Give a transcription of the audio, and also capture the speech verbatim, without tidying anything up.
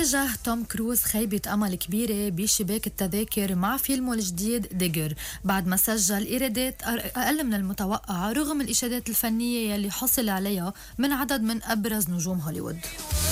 واجه توم كروز خيبة أمل كبيرة بشباك التذاكر مع فيلمه الجديد ديجر بعد ما سجل إيرادات أقل من المتوقع رغم الإشادات الفنية يلي حصل عليها من عدد من أبرز نجوم هوليوود.